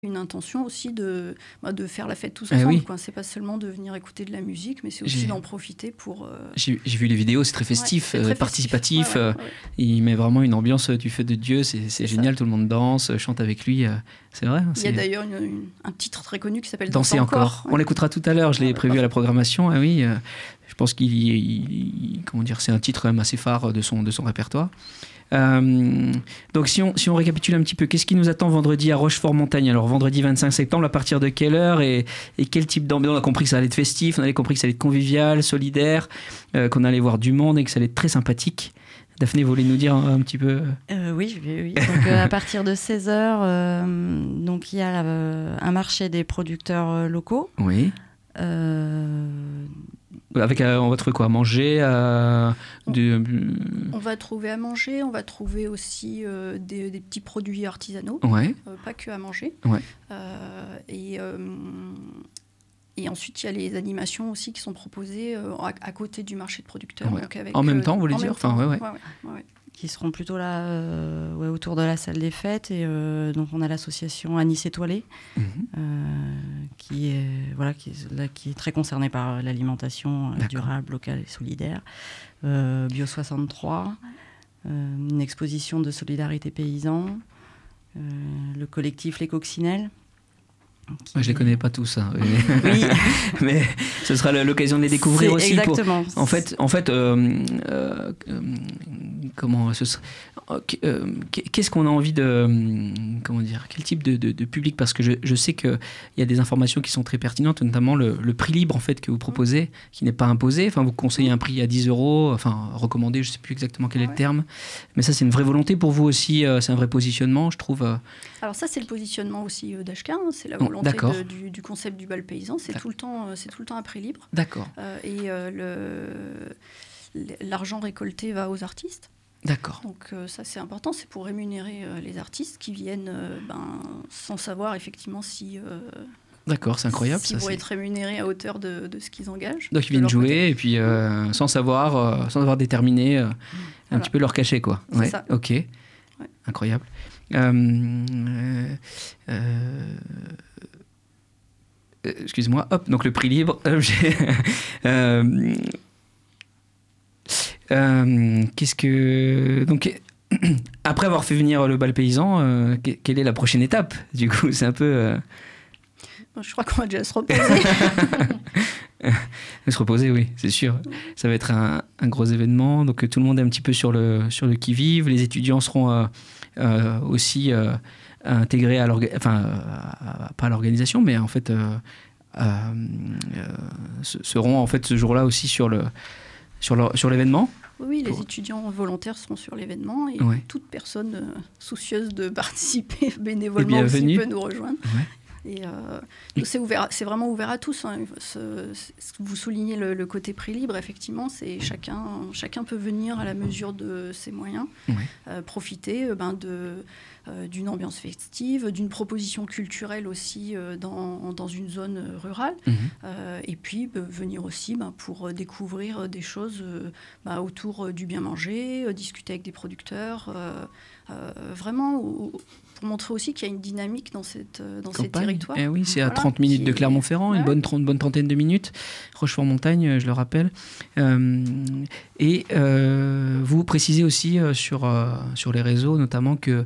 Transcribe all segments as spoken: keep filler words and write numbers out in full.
une intention aussi de, bah, de faire la fête tous Eh ensemble. oui. Quoi. C'est pas seulement de venir écouter de la musique, mais c'est aussi J'ai... d'en profiter pour... Euh... J'ai, j'ai vu les vidéos, c'est très festif, ouais, c'est très euh, participatif. festif. Ouais, ouais, ouais, ouais. Il met vraiment une ambiance du feu de Dieu. C'est, c'est, c'est génial, ça. Tout le monde danse, chante avec lui. Euh, c'est vrai. Il c'est... y a d'ailleurs une, une, un titre très connu qui s'appelle Danser, Danser encore. encore. Ouais. On l'écoutera tout à l'heure, je l'ai ah, prévu bah, à la programmation. Ah oui, euh, je pense qu'il... Il, il, comment dire, c'est un titre quand même assez phare de son, de son répertoire. Euh, donc si on, si on récapitule un petit peu, qu'est-ce qui nous attend vendredi à Rochefort-Montagne? Alors vendredi vingt-cinq septembre, à partir de quelle heure et, et quel type d'ambiance? On a compris que ça allait être festif, on avait compris que ça allait être convivial, solidaire, euh, qu'on allait voir du monde et que ça allait être très sympathique. Daphné, vous voulez nous dire un, un petit peu euh, Oui, oui, oui. Donc euh, à partir de seize heures, euh, donc il y a euh, un marché des producteurs euh, locaux. Oui. Euh... Avec, euh, on va trouver quoi? À manger euh, on, de... on va trouver à manger, on va trouver aussi euh, des, des petits produits artisanaux, ouais. euh, pas que à manger. Ouais. Euh, et, euh, et ensuite, il y a les animations aussi qui sont proposées euh, à, à côté du marché de producteurs. Ouais. Donc avec, en même euh, temps, vous voulez dire enfin, ouais, ouais. Ouais, ouais, ouais. Qui seront plutôt là euh, ouais, autour de la salle des fêtes. Et euh, donc, on a l'association Anis Étoilé, mmh. euh, qui, est, voilà, qui, est, là, qui est très concernée par l'alimentation euh, durable, locale et solidaire. Euh, Bio soixante-trois, euh, une exposition de solidarité paysan, euh, le collectif Les Coccinelles. Qui... Je ne les connais pas tous, hein. Oui. Mais ce sera l'occasion de les découvrir c'est aussi. Exactement. Pour... En fait, en fait euh, euh, comment ce sera... euh, qu'est-ce qu'on a envie de... Comment dire? Quel type de, de, de public? Parce que je, je sais qu'il y a des informations qui sont très pertinentes, notamment le, le prix libre en fait, que vous proposez, qui n'est pas imposé. Enfin, vous conseillez un prix à dix euros, enfin, recommandé, je ne sais plus exactement quel est le terme. Mais ça, c'est une vraie volonté pour vous aussi. C'est un vrai positionnement, je trouve. Alors ça, c'est le positionnement aussi d'H K. Hein, c'est la volonté de, du, du concept du bal paysan. C'est tout le temps, c'est tout le temps à prix libre. D'accord. Euh, et euh, le, l'argent récolté va aux artistes. D'accord. Donc euh, ça, c'est important. C'est pour rémunérer euh, les artistes qui viennent euh, ben, sans savoir effectivement si... Euh, D'accord, c'est incroyable. S'ils vont c'est... être rémunérés à hauteur de, de ce qu'ils engagent. Donc ils viennent jouer côté. Et puis euh, sans savoir, euh, sans avoir déterminé euh, un voilà. petit peu leur cachet, quoi. C'est ouais. ça. Ok. Ouais. Incroyable. Euh, euh, euh, excuse-moi. Hop. Donc le prix libre. Euh, j'ai, euh, euh, qu'est-ce que donc après avoir fait venir le bal paysan, euh, quelle est la prochaine étape? Du coup, c'est un peu. Euh... Je crois qu'on va déjà se reposer. Se reposer, oui, c'est sûr. Ça va être un, un gros événement. Donc tout le monde est un petit peu sur le, sur le qui-vive. Les étudiants seront euh, euh, aussi euh, intégrés à l'organisation, enfin, euh, pas à l'organisation, mais en fait, euh, euh, euh, seront en fait ce jour-là aussi sur, le, sur, le, sur l'événement. Oui, les étudiants volontaires seront sur l'événement et ouais. toute personne euh, soucieuse de participer bénévolement aussi peut nous rejoindre. Ouais. Et euh, c'est, ouvert, c'est vraiment ouvert à tous. Hein. Ce, vous soulignez le, le côté prix libre, effectivement, c'est chacun, chacun peut venir à la mesure de ses moyens, ouais. euh, profiter euh, ben, de, euh, d'une ambiance festive, d'une proposition culturelle aussi euh, dans, dans une zone rurale, mmh. euh, et puis euh, venir aussi ben, pour découvrir des choses euh, ben, autour du bien manger, euh, discuter avec des producteurs, euh, euh, vraiment... Où, pour montrer aussi qu'il y a une dynamique dans, cette, dans ces territoires. Eh oui, c'est à voilà, trente minutes de Clermont-Ferrand, est... une ouais. bonne, trente, bonne trentaine de minutes. Rochefort-Montagne, je le rappelle. Euh, et euh, vous précisez aussi euh, sur, euh, sur les réseaux, notamment, que,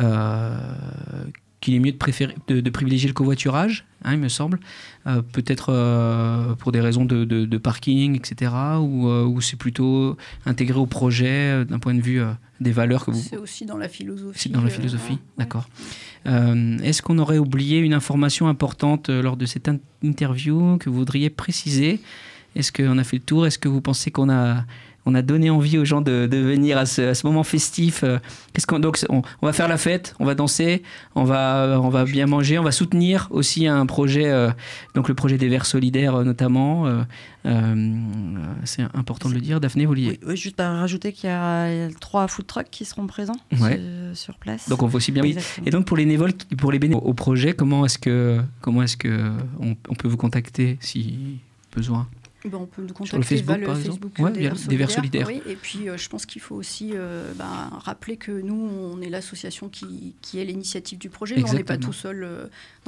euh, qu'il est mieux de, préférer, de, de privilégier le covoiturage, hein, il me semble, euh, peut-être euh, pour des raisons de, de, de parking, et cetera, ou, euh, ou c'est plutôt intégré au projet euh, d'un point de vue euh, des valeurs que vous... C'est aussi dans la philosophie. C'est dans la philosophie, euh, d'accord. Ouais. Euh, est-ce qu'on aurait oublié une information importante euh, lors de cette in- interview que vous voudriez préciser? Est-ce qu'on a fait le tour? Est-ce que vous pensez qu'on a... On a donné envie aux gens de, de venir à ce, à ce moment festif. Qu'est-ce qu'on, donc, on, on va faire la fête, on va danser, on va, on va bien manger, on va soutenir aussi un projet, euh, donc le projet des Verts solidaires euh, notamment. Euh, euh, c'est important de le dire. Daphné, vous vouliez... Oui, oui, juste à rajouter qu'il y a, il y a trois food trucks qui seront présents ouais. sur, sur place. Donc on va aussi bien. Exactement. Et donc pour les bénévoles, pour les bénévoles au projet, comment est-ce que, comment est-ce que on, on peut vous contacter si besoin? Ben, on peut nous contacter sur le Facebook, via par le exemple. Facebook Ouais, des, des, Verts des Verts solidaires. Oui, et puis euh, je pense qu'il faut aussi euh, ben, rappeler que nous, on est l'association qui, qui est l'initiative du projet, mais on n'est pas tout seul euh,